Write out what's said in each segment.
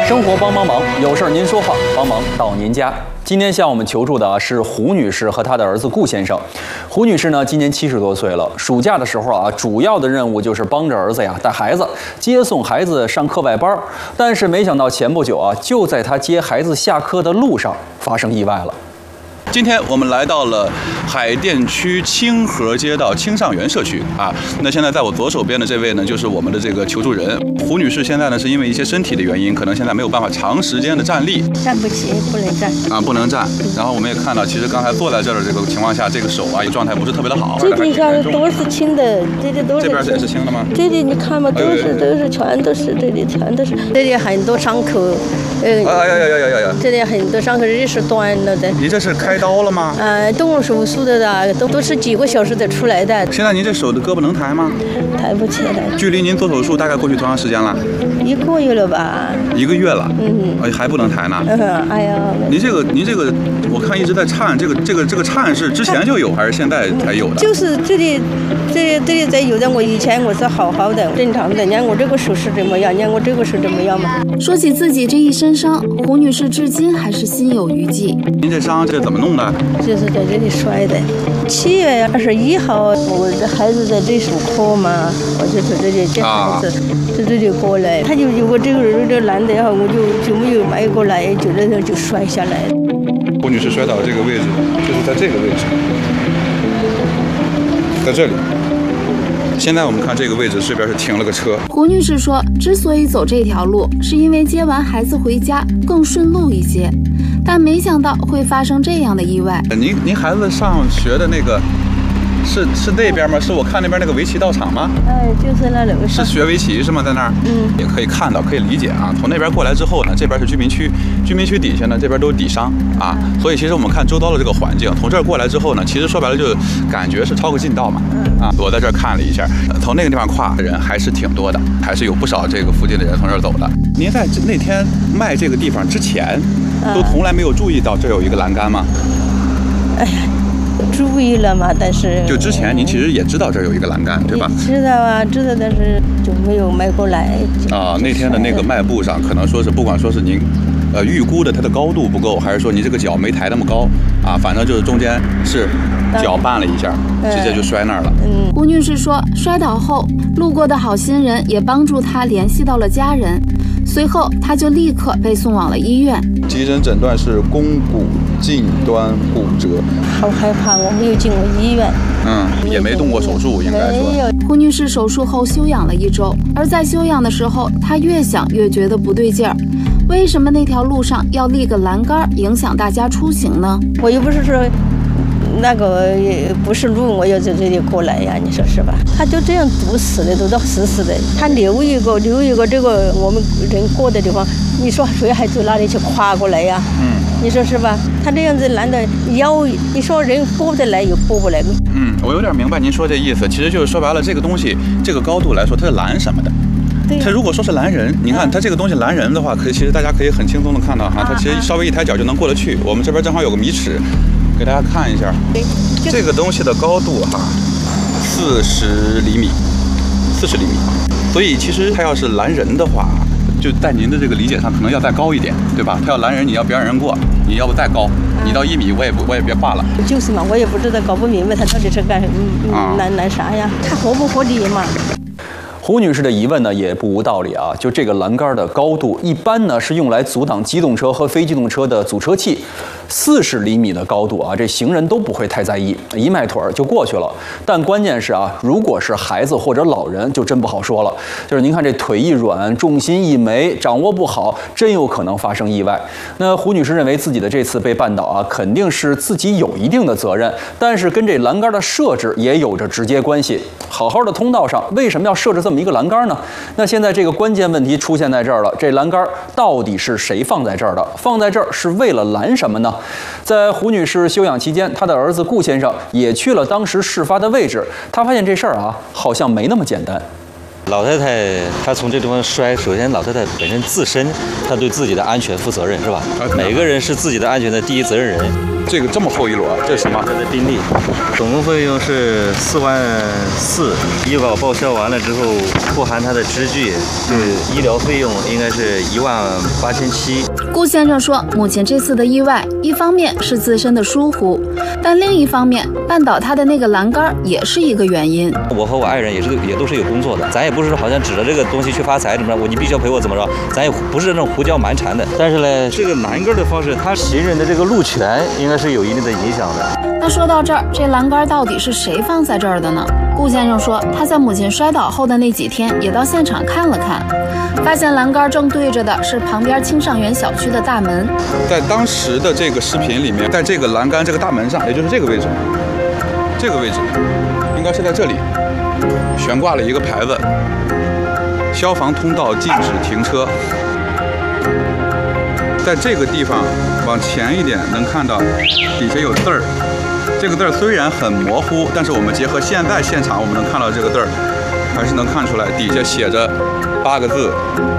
生活帮帮忙，有事儿您说话，帮忙到您家。今天向我们求助的是胡女士和她的儿子顾先生。胡女士呢，今年70多岁了。暑假的时候啊，主要的任务就是帮着儿子呀带孩子，接送孩子上课外班。但是没想到前不久啊，就在她接孩子下课的路上发生意外了。 今天我们来到了海淀区清河街道青上园社区啊。那现在在我左手边的这位呢，就是我们的这个求助人胡女士。现在呢，是因为一些身体的原因，可能现在没有办法长时间的站立， 站不起，不能站啊，不能站。然后我们也看到，其实刚才坐在这儿的这个情况下，这个手啊，状态不是特别的好。 这里看都是轻的，这里都是。 这边也是轻的吗？ 这里你看嘛，都是全都是，这里全都是，这里很多伤口。这里很多伤口，这是断了的。 你这是开刀了吗？ 动手术的都是几个小时才出来的。 现在您这手的胳膊能抬吗？ 抬不起来。 距离您做手术大概过去多长时间了 ？1个月了吧。 1个月了。还不能抬呢。 哎呀。 您这个，我看一直在颤，这个颤是之前就有还是现在才有的？ 就是这里在有的，我以前我是好好的正常的，你看我这个手是怎么样？你看我这个是怎么样嘛？ 说起自己这一身伤，胡女士至今还是心有余悸。 您这伤这怎么弄的？ 就是在这里摔的。7月21号，我的孩子在这首课嘛，我就在这里接孩子，在这里过来，他就有个这个男的，然后我就没有迈过来，就那就摔下来。 胡女士摔倒这个位置，就是在这个位置，在这里。现在我们看这个位置，这边是停了个车。 胡女士说，之所以走这条路，是因为接完孩子回家更顺路一些，但没想到会发生这样的意外。 您孩子上学的那个是那边吗？是我看那边那个围棋道场吗？ 就是那两个。 是学围棋是吗？在那儿？也可以看到，可以理解啊。从那边过来之后呢，这边是居民区，居民区底下呢，这边都是底商啊。所以其实我们看周遭的这个环境，从这儿过来之后呢，其实说白了就感觉是抄个近道嘛。我在这儿看了一下，从那个地方跨的人还是挺多的，还是有不少这个附近的人从这儿走的。您在那天卖这个地方之前，都从来没有注意到这有一个栏杆吗？ 哎呀。注意了嘛，但是就之前您其实也知道这儿有一个栏杆，对吧？ 知道啊，知道，但是就没有迈过来。 那天的那个迈步上，可能说是不管说是您，预估的它的高度不够，还是说你这个脚没抬那么高啊，反正就是中间是脚绊了一下，直接就摔那儿了。 胡女士说，摔倒后，路过的好心人也帮助她联系到了家人，随后她就立刻被送往了医院。 急诊诊断是肱骨近端骨折。 好害怕，我没有进过医院。 也没动过手术，应该说。 胡女士手术后休养了1周，而在休养的时候，她越想越觉得不对劲儿。为什么那条路上要立个栏杆，影响大家出行呢？ 我又不是说那个不是路，我要在这里过来呀，你说是吧？他就这样堵死的，堵到死死的。他留一个这个我们人过的地方，你说谁还走哪里去跨过来呀？你说是吧？他这样子难道你说人过得来又过不来？ 我有点明白您说这意思。其实就是说白了，这个东西这个高度来说，它是拦什么的？它如果说是拦人，你看它这个东西拦人的话，其实大家可以很轻松的看到哈，它其实稍微一抬脚就能过得去。我们这边正好有个米尺，给大家看一下，这个东西的高度哈，40厘米。所以其实它要是拦人的话，就在您的这个理解上，可能要再高一点，对吧？它要拦人，你要别让人过，你要不再高，你到1米，我也别画了。 就是嘛，我也不知道，搞不明白他到底是干拦啥呀？他合不合理嘛？ 胡女士的疑问呢也不无道理啊，就这个栏杆的高度，一般呢是用来阻挡机动车和非机动车的阻车器，40厘米的高度啊，这行人都不会太在意，一迈腿就过去了。但关键是啊，如果是孩子或者老人，就真不好说了。就是您看这腿一软，重心一没，掌握不好，真有可能发生意外。那胡女士认为自己的这次被绊倒啊，肯定是自己有一定的责任，但是跟这栏杆的设置也有着直接关系。好好的通道上，为什么要设置这么一个栏杆呢？那现在这个关键问题出现在这儿了，这栏杆到底是谁放在这儿的？放在这儿是为了拦什么呢？在胡女士休养期间，她的儿子顾先生也去了当时事发的位置，他发现这事儿啊，好像没那么简单。 老太太她从这地方摔，首先老太太本身自身她对自己的安全负责任，是吧？每个人是自己的安全的第一责任人。 这个这么厚一摞，这是什么？ 她的宾利，总共费用是4.4万，医保报销完了之后，不含她的支具，医疗费用应该是18700。 顾先生说，母亲这次的意外，一方面是自身的疏忽，但另一方面，绊倒她的那个栏杆也是一个原因。 我和我爱人也都是有工作的，咱也不是说好像指着这个东西去发财怎么着，你必须要陪我怎么着，咱也不是那种胡搅蛮缠的。但是呢，这个栏杆的方式，它行人的这个路权应该是有一定的影响的。 那说到这儿，这栏杆到底是谁放在这儿的呢？顾先生说，他在母亲摔倒后的那几天也到现场看了看，发现栏杆正对着的是旁边青上园小区的大门。 在当时的这个视频里面，在这个栏杆这个大门上，也就是这个位置，应该是在这里悬挂了一个牌子：消防通道禁止停车。在这个地方往前一点能看到底下有字儿，这个字儿虽然很模糊，但是我们结合现在现场我们能看到这个字儿，还是能看出来底下写着8个字：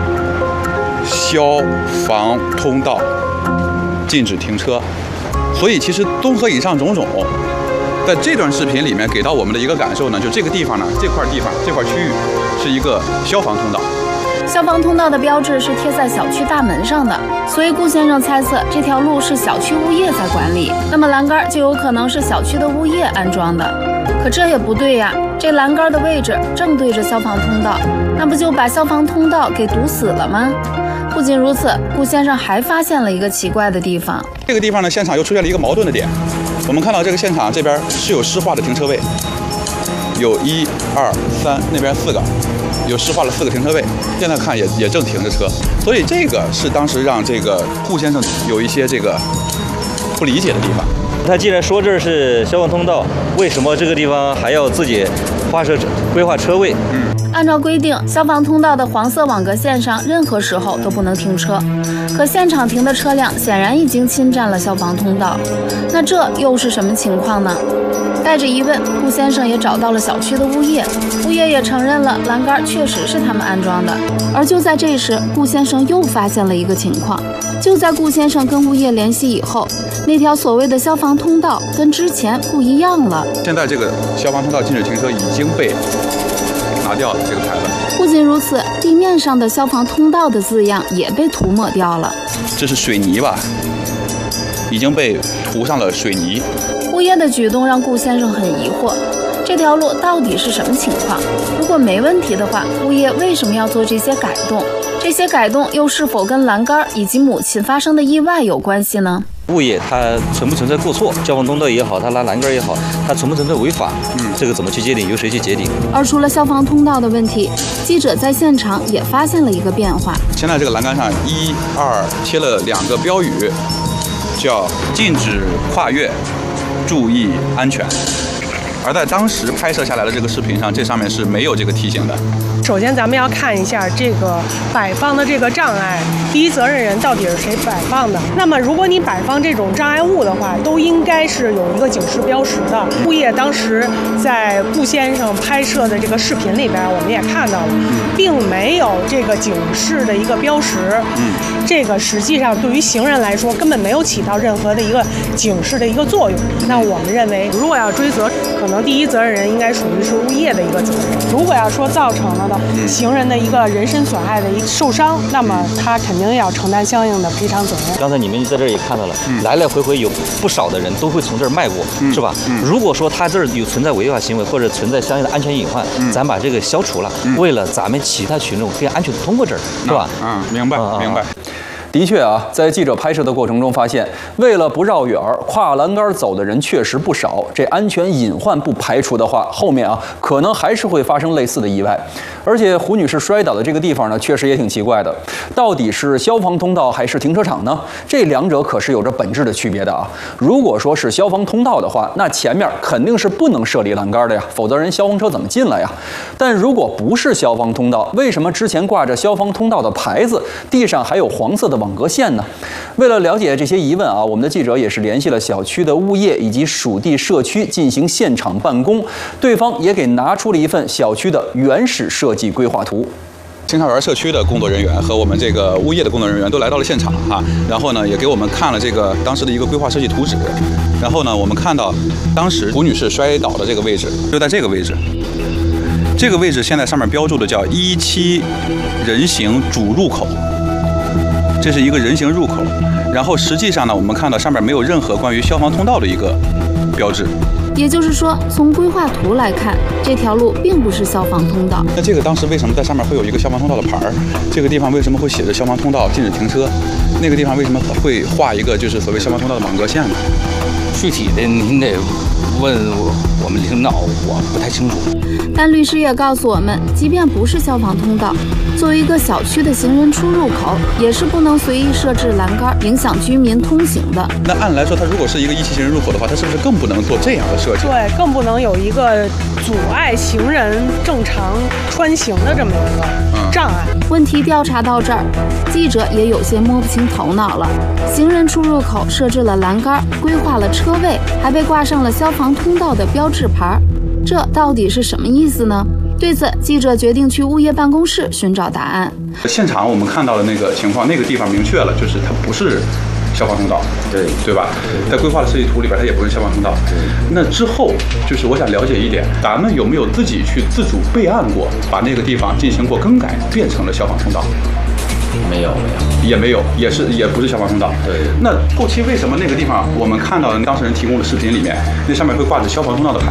消防通道禁止停车。所以其实综合以上种种，在这段视频里面给到我们的一个感受呢，就这个地方呢，这块区域是一个消防通道。 消防通道的标志是贴在小区大门上的，所以顾先生猜测这条路是小区物业在管理，那么栏杆就有可能是小区的物业安装的。可这也不对呀，这栏杆的位置正对着消防通道，那不就把消防通道给堵死了吗？不仅如此，顾先生还发现了一个奇怪的地方。 这个地方呢，现场又出现了一个矛盾的点。我们看到这个现场这边是有湿化的停车位，有1、2、3，那边4个。有湿化了4个停车位，现在看也正停着车，所以这个是当时让这个顾先生有一些这个不理解的地方。 他既然说这是消防通道，为什么这个地方还要自己规划车位？ 按照规定，消防通道的黄色网格线上任何时候都不能停车，可现场停的车辆显然已经侵占了消防通道，那这又是什么情况呢？带着疑问，顾先生也找到了小区的物业，物业也承认了栏杆确实是他们安装的。而就在这时，顾先生又发现了一个情况，就在顾先生跟物业联系以后，那条所谓的消防通道跟之前不一样了。 现在这个消防通道禁止停车已经被拿掉了，这个牌子。 不仅如此，地面上的消防通道的字样也被涂抹掉了。 这是水泥吧？已经被涂上了水泥。 物业的举动让顾先生很疑惑，这条路到底是什么情况？如果没问题的话，物业为什么要做这些改动？这些改动又是否跟栏杆以及母亲发生的意外有关系呢？ 物业它存不存在过错？消防通道也好，它拉栏杆也好，它存不存在违法？这个怎么去界定？由谁去界定？ 而除了消防通道的问题，记者在现场也发现了一个变化。 现在这个栏杆上1、2贴了2个标语，叫禁止跨越，注意安全。而在当时拍摄下来的这个视频上，这上面是没有这个提醒的。 首先，咱们要看一下这个摆放的这个障碍，第一责任人到底是谁摆放的。那么，如果你摆放这种障碍物的话，都应该是有一个警示标识的。物业当时在顾先生拍摄的这个视频里边，我们也看到了，并没有这个警示的一个标识。这个实际上对于行人来说，根本没有起到任何的一个警示的一个作用。那我们认为，如果要追责，可能第一责任人应该属于是物业的一个责任。如果要说造成了的行人的一个人身损害的一个受伤，那么他肯定要承担相应的赔偿责任。 刚才你们在这儿也看到了，来来回回有不少的人都会从这儿迈过，是吧？如果说他这儿有存在违法行为或者存在相应的安全隐患，咱把这个消除了，为了咱们其他群众可以安全的通过这儿，是吧？ 明白，明白。 的确啊，在记者拍摄的过程中发现，为了不绕远儿，跨栏杆走的人确实不少。这安全隐患不排除的话，后面啊可能还是会发生类似的意外。而且胡女士摔倒的这个地方呢，确实也挺奇怪的，到底是消防通道还是停车场呢？这两者可是有着本质的区别的啊。如果说是消防通道的话，那前面肯定是不能设立栏杆的呀，否则人消防车怎么进来呀？但如果不是消防通道，为什么之前挂着消防通道的牌子，地上还有黄色的网格线呢？为了了解这些疑问啊，我们的记者也是联系了小区的物业以及属地社区进行现场办公，对方也给拿出了一份小区的原始设计规划图。 青草园社区的工作人员和我们这个物业的工作人员都来到了现场哈，然后呢也给我们看了这个当时的一个规划设计图纸，然后呢我们看到当时胡女士摔倒的这个位置就在这个位置，这个位置现在上面标注的叫17人行主入口，这是一个人行入口，然后实际上呢我们看到上面没有任何关于消防通道的一个标志。 也就是说，从规划图来看，这条路并不是消防通道。 那这个当时为什么在上面会有一个消防通道的牌儿？这个地方为什么会写着消防通道禁止停车？那个地方为什么会画一个就是所谓消防通道的网格线呢？ 具体的您得问我们领导，我不太清楚。 但律师也告诉我们，即便不是消防通道，作为一个小区的行人出入口，也是不能随意设置栏杆，影响居民通行的。 那按来说，它如果是一个17行人入口的话，它是不是更不能做这样的设计？ 对，更不能有一个阻碍行人正常穿行的这么一个障碍。 问题调查到这儿，记者也有些摸不清头脑了。行人出入口设置了栏杆，规划了车位，还被挂上了消防通道的标志牌，这到底是什么意思呢？对此，记者决定去物业办公室寻找答案。 现场我们看到的那个情况，那个地方明确了，就是它不是消防通道，对吧？在规划的设计图里边，它也不是消防通道。那之后，就是我想了解一点，咱们有没有自己去自主备案过，把那个地方进行过更改，变成了消防通道？ 没有， 也不是消防通道。 对。 那后期为什么那个地方我们看到的当事人提供的视频里面，那上面会挂着消防通道的牌？